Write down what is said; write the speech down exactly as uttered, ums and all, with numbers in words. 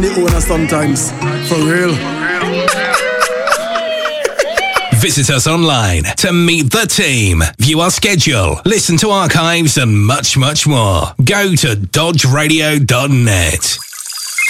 the owner sometimes. For real. Visit us online to meet the team, view our schedule, listen to archives and much, much more. Go to dodge radio dot net.